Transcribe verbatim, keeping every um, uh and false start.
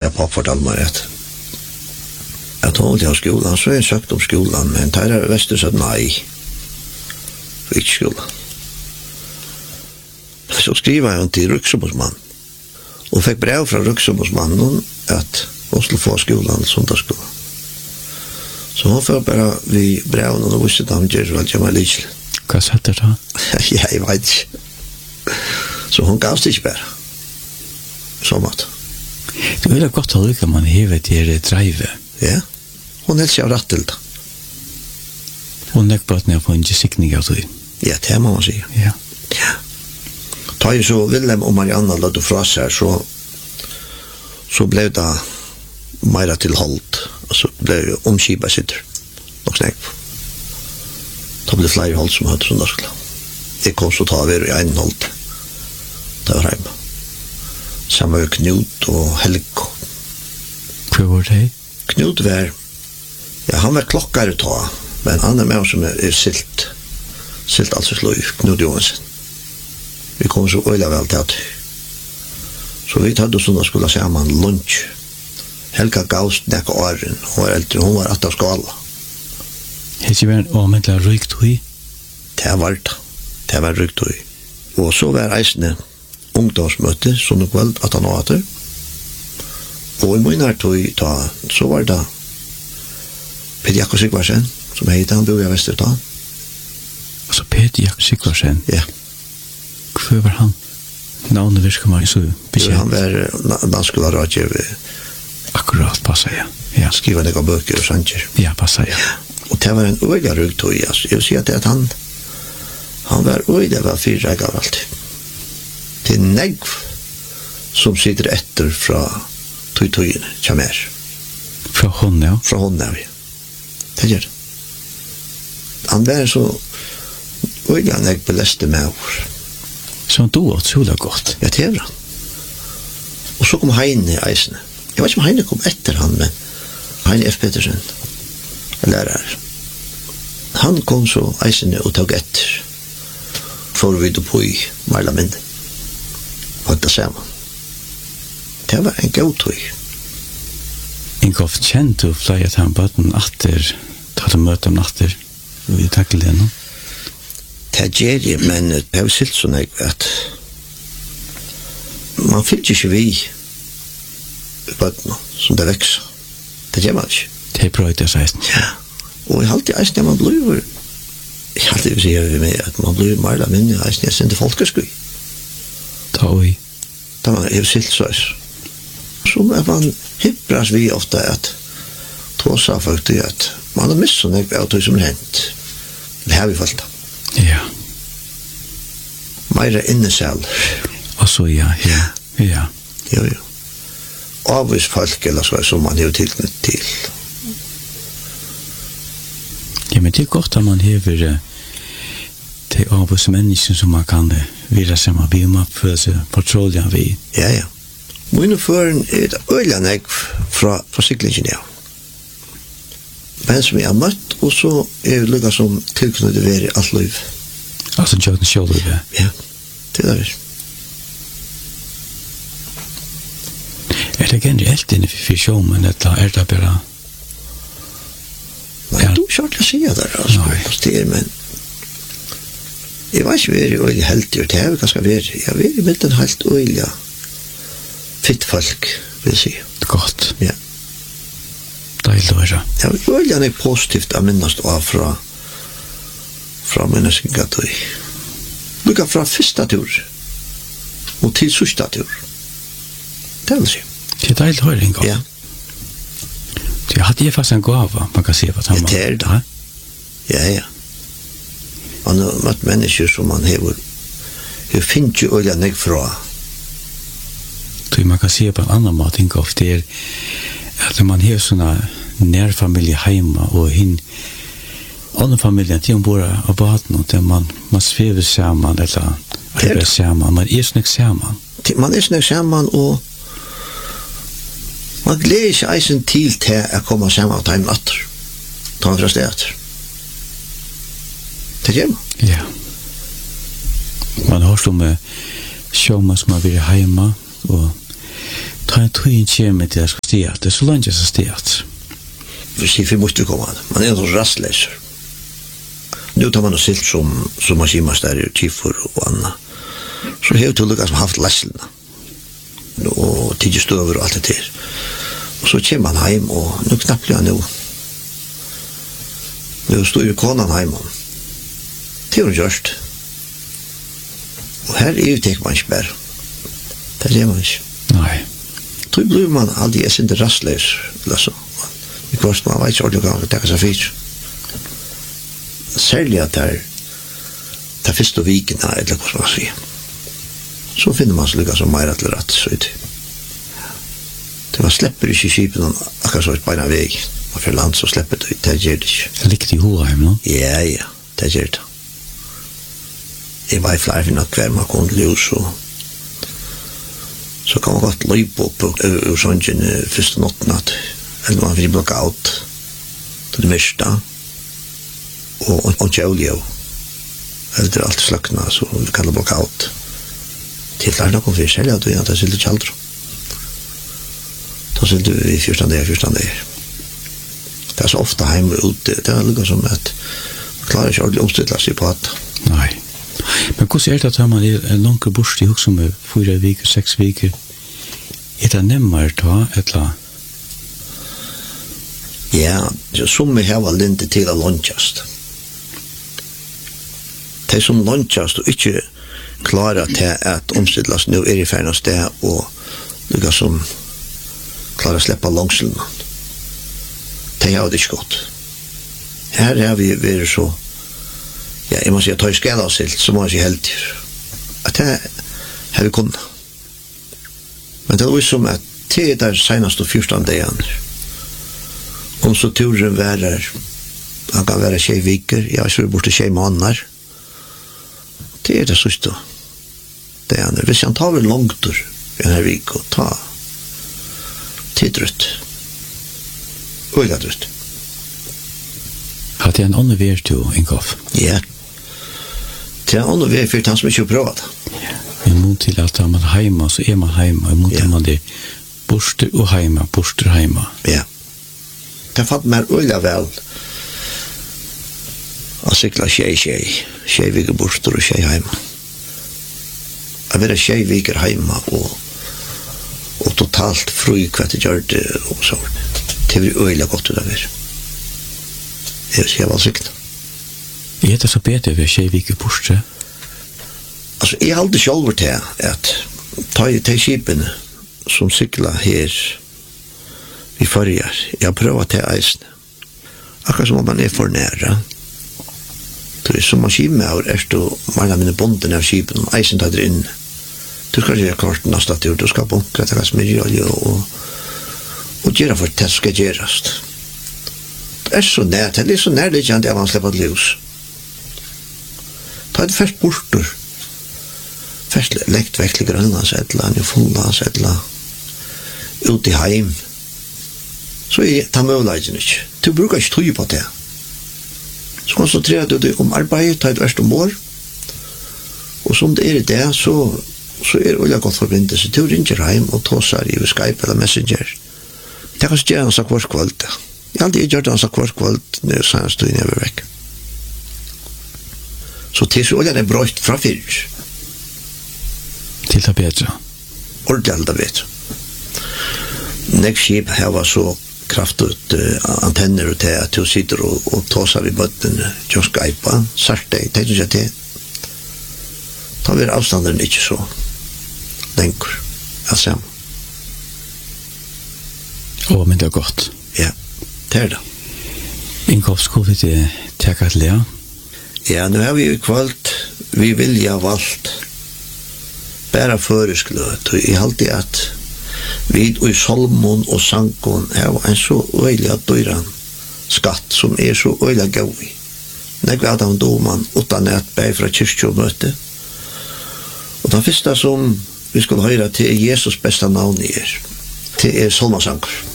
där pappa fortalte mig att jag tog till skolan, så jag sökte om skolan, men där är väster så nej. Vilket skola. Så skriver jag till Ruxombudsman och fick brev från Ruxombudsmannen att hon skulle få skolan söndagsskola. Så hon får bara vi breven och visste att han gör väl jag var lite. Vad sa det då? Ja, jag vet inte. Så hon gav sig bara. Som att. Det är väl gott att lycka man hever till drive. Ja. Hon helt sig rätt till det. Hon är på att ni får en gesikning av det. Ja, det må man säga. Ja. Ja. Ta ju så Willem och Marianna lade fra sig så så blev det mera till halt. Och så blev det omskipa sitter. Och snäck. Då blev det fler halt som hade sådana skola. Det kom så ta vi i en halt. Det var hemma. Samma Knut och Helko. Hur var det? Knut var, ja, han var klockare ta, men han är med som är, är silt. Silt alltså slå i Knut Johansson. Vi kom så öjla väl till att. Så vi hade sådana skola samman lunch. Helga Gaust näka åren. Hon var äldre, hon var att av skala. Det var en omedla rykt i? Det var det. Det var rykt i. Och så var eisne ungdomsmöte sånne kveld at han åter. Og i min her tog ta, så var det Peter Jakob Sigvarsen, som heter han, bor i Vesterstad. Altså Peter Jakob Sigvarsen? Ja. Hvor var han? Navnet virker man så bekjent. Han var danskula rådgiver. Akkurat, passer ja. Ja. Skriver noen bøker og sanger. Ja, passer ja. Og det var en øyla rugtøy, altså. Jeg vil si at, at han, han var øyla var fyrreg av alt. Til negv som sitter etter fra tøytøyene, kjamer. Fra hånden, ja? Fra hånden, ja. Det gjør det. Han var så øyla negv beleste med ord. Så han dog utrolig godt. Ja, det var han. Og så kom Heine i eisene. Jeg vet ikke om Heine kom etter han, men Heine F. Pettersen, lærer. Han kom så eisene og tog etter. For vi då på i Marla Minde. Og det sammen. Det var en god tog. En god kjent du flere at han bøtten atter, tatt og møte om atter. Vi takler det nå. Det gjør jeg, men det har silt sånn jeg vet. Man fyller ikke vi bøttene som det vekser. Det gjør man ikke. Det er bra i det seisen. Ja. Og jeg har alltid eisen man blir jeg har alltid sier med at man blir mer eller mindre eisen jeg sender folkeskøy. Ta og i. Da man er silt så så er man hippras vi ofte at tåsa folk til at man har misst sånn jeg vet som er hent. Det har vi falt. Ja. Meira innesal. Og så ja, ja. Ja. Jo, jo. Avvis folk eller så som man har tilknytt til. Ja, men det er godt at man hever uh, til avvis mennesker som man kan uh, vire sammen vi om at føle seg patroljen vi. Ja, ja. Mine føren er et øylanegg fra, fra syklingen, ja. Men som jeg har møtt, og så er det lukket som tilknyttet ved i alt liv. Altså Jordan Sjåløy, ja. Ja, det er det. Er det generelt inne for sjåmen, eller er det bare... Nei, du er klart å si det der, altså. Det er, men... Jeg var ikke veldig øyelig heldig, det er jo ganske veldig. Jeg er veldig med den helt øyelig fitt folk, vil jeg si. Godt. Ja. Deilig å høre. Ja, øyelig er positivt å minnast av fra fra menneskegatøy. Lukka fra første tur og til sørste tur. Det vil si. Det er deilig å høre en gang. Ja. Det hadde jeg faktisk en gave, man kan se hva han var. Det er det. Ja, ja. Man har møtt mennesker som man hever jeg finner ikke øyelig nek fra. Så man kan se på en annen måte, en gang, det er at man har sånne nærfamilie hjemme, og hin andre familien, de bor av baden, og man, man svever sammen, eller arbeider sammen, man er snakk sammen. Man er snakk sammen, og man gleder seg eisen til til å komme sammen og ta en natter. Ta en fra stedet. Det gjør man. Ja. Man har hørt om sjåma som har vært hjemme, og Ta en tøyen kjem til jeg skal stiat, det er så langt jeg skal stiat. Hvis jeg får måtte komme, man er noen rastleser. Nu tar man og silt som, som maskinmaster i Tifur og Anna. Så har du lukket som haft leslene. Og tidlig støver og alt det til. Og så kommer han hjem, og nu knapper jeg nå. Nu står jo konan hjem. Det er hun gjørst. Og her er jo tek man ikke bare. Det er man ikke. Nei. Så blir man aldri jeg sinde rastløs. Altså. I kvart man vet ikke ordentlig gang å takke seg fyrt. Særlig at det er det første vikene, eller hva skal man si. Så finner man seg som mer til rett, så ut. Det man slipper ikke skipen akkurat så på en vei. Man får land så slipper det, det gjør det ikke. Det likte i Hoheim, no? Ja, ja, det gjør det. Jeg var i flere finner hver man kom til hus, og så kan man godt løpe opp og sånn første notten at eller man vil blokke out til det meste og og kjølje eller det er alt sløkna så vi kan blokke out til flere noen for selv at vi har silt kjaldro da silt vi fyrstand der, fyrstand der det er så ofte hjemme ute det er lukket som at man klarer ikke ordentlig omstidla seg på at Nei. Men hvordan er det at man er en langer bort i hukse med fyra viker, seks viker? Er det nemmere ta, eller? Ja, så som vi har linte til å lunsjast. De som lunsjast og ikke klarer til at omstidlas nå er i ferdig sted og lukka som klarer å slippe langselen. De har det ikke godt. Her har vi vært så ja, jeg må si at ta i skala og silt, så må jeg si helt at det har vi kunnet. Men det er jo som at det er der senest og fjortan dagen. Om så turen værer, han kan være tjej viker, ja, så er det borte tjej måneder. Det er det siste dagen. Hvis han tar vel langt i denne vik og ta tid rutt. Øyla rutt. Hadde jeg en annen vær til Inkoff? Ja. Det er annen vær for han som ikke har prøvd. Vi må til at er man heima, så er man heima. Vi må til man det borster og heima, borster heima. Ja. Det fant meg øyla vel å sykla tjej, tjej. Tjej viker borster og tjej heima. Jeg vil ha tjej viker heima og, og totalt fri hva det gjør det og så. Det blir øyla godt ut av det. Jeg skal være sikt. Er det så bedre ved tjej viker borster? Altså, jeg har aldri sjálfur til at ta i de skipene som sykla her i forrige. Jeg har prøvet til eisen. Akkurat som om man er for nære. Det er som man skipmauer er du mange av mine bonden av skipene og eisen tar det inn. Du skal gjøre klart neste tur. Du skal bunkre til hva smyrjolje og og gjøre for det skal gjøres. Det er så nært. Det er så nærliggende at man slipper til ljus. Ta det først bortur. Først lekt vekk til Grønlandsetla, i Funnlandsetla, ut i heim. Så er det møvleidjen ikke. Du bruker ikke tøy på det. Så konsentrerer du deg om arbeid, ta et verst om år. Og som det er i det, så, så er det veldig godt forbindelse. Du ringer heim og tåser i Skype eller Messenger. Det kan ikke gjøre han sagt hver kveld. Jeg har aldri gjort han sagt hver kveld når jeg sier stod nede vekk. Så til så er det brøtt fra fyrir. Til det bedre. Ordentlig det bedre. Nek skip her var så kraftigt uh, antenner til at du sitter og, og tåser i bøtten til Skype, sart deg, tenkte ikke til. Da blir avstanden ikke så lengur. Altså. Å, men det er godt. Ja, det er det. Inkoff, skulle vi til takk at lære? Ja, nu har vi jo kvalt, vi vilja valgt bæra føreskløt, og jeg halte at vi i solmon og sankon er en så øyla døyran skatt som er så øyla gaui. Nek vi hadde han doman utan et bæg fra kyrkjomøte. Og det første som vi skulle høre til er Jesus besta navn i er. Til er solmasanker.